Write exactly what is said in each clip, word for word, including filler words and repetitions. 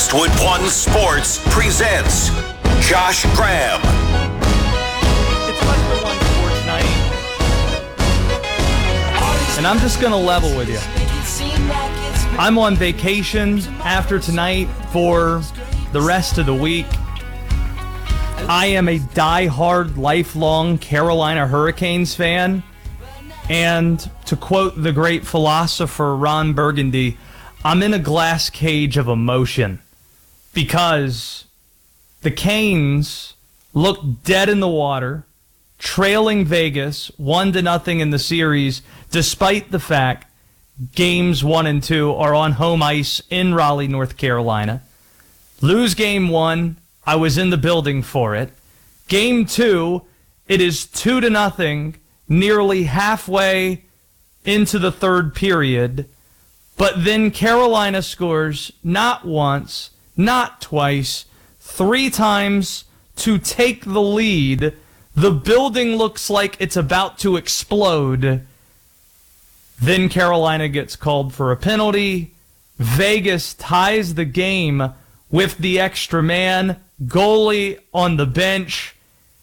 Westwood One Sports presents Josh Graham. It's Westwood One Sports night, and I'm just going to level with you. I'm on vacation after tonight for the rest of the week. I am a die-hard, lifelong Carolina Hurricanes fan. And to quote the great philosopher Ron Burgundy, I'm in a glass cage of emotion because the Canes look dead in the water, trailing Vegas one to nothing in the series, despite the fact games one and two are on home ice in Raleigh, North Carolina. Lose game one, I was in the building for it. Game two, it is two to nothing, nearly halfway into the third period. But then Carolina scores not once, not twice, three times to take the lead. The building looks like it's about to explode. Then Carolina gets called for a penalty. Vegas ties the game with the extra man, goalie on the bench.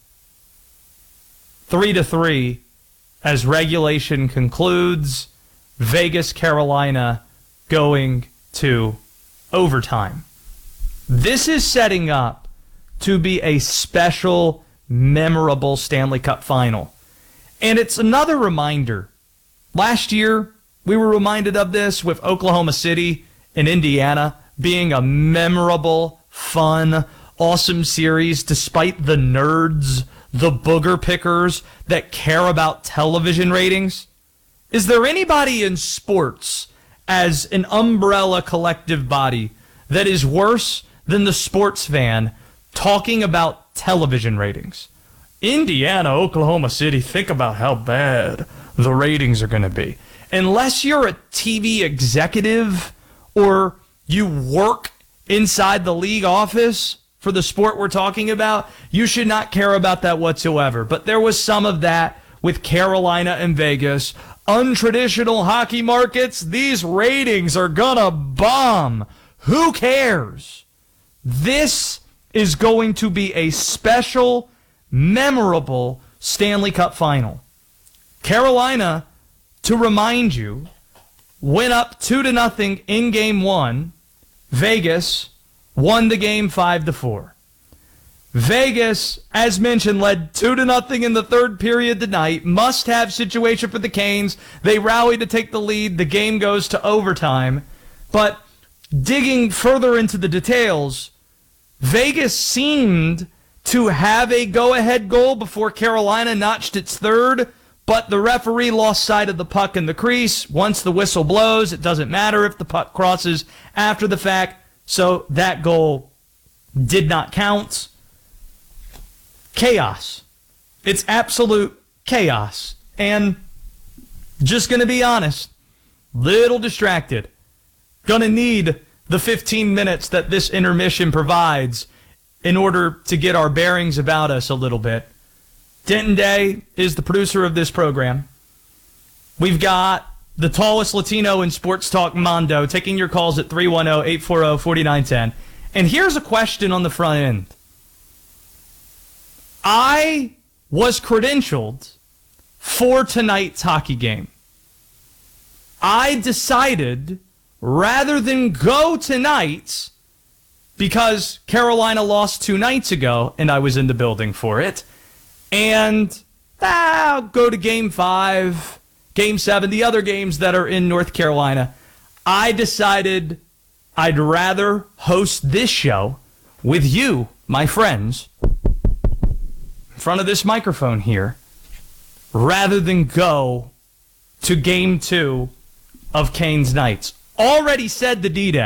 Three to three as regulation concludes. Vegas, Carolina going to overtime. This is setting up to be a special, memorable Stanley Cup final. And it's another reminder. Last year, we were reminded of this with Oklahoma City and Indiana being a memorable, fun, awesome series despite the nerds, the booger pickers that care about television ratings. Is there anybody in sports as an umbrella collective body that is worse than the sports fan talking about television ratings? Indiana, Oklahoma City, think about how bad the ratings are going to be. Unless you're a T V executive or you work inside the league office for the sport we're talking about, you should not care about that whatsoever. But there was some of that with Carolina and Vegas. Untraditional hockey markets, these ratings are gonna bomb. Who cares? This is going to be a special, memorable Stanley Cup final. Carolina, to remind you, went up two to nothing in game one. Vegas won the game five to four. Vegas, as mentioned, led two to nothing in the third period tonight. Must-have situation for the Canes. They rally to take the lead. The game goes to overtime. But digging further into the details, Vegas seemed to have a go-ahead goal before Carolina notched its third, but the referee lost sight of the puck in the crease. Once the whistle blows, it doesn't matter if the puck crosses after the fact, so that goal did not count. Chaos. It's absolute chaos. And just going to be honest, little distracted. Going to need the fifteen minutes that this intermission provides in order to get our bearings about us a little bit. Denton Day is the producer of this program. We've got the tallest Latino in sports talk, Mondo, taking your calls at three one zero, eight four zero, four nine one zero. And here's a question on the front end. I was credentialed for tonight's hockey game. I decided, rather than go tonight, because Carolina lost two nights ago, and I was in the building for it, and ah, I'll go to game five, game seven, the other games that are in North Carolina. I decided I'd rather host this show with you, my friends, in front of this microphone here, rather than go to game two of Canes Knights. Already said the D-Day.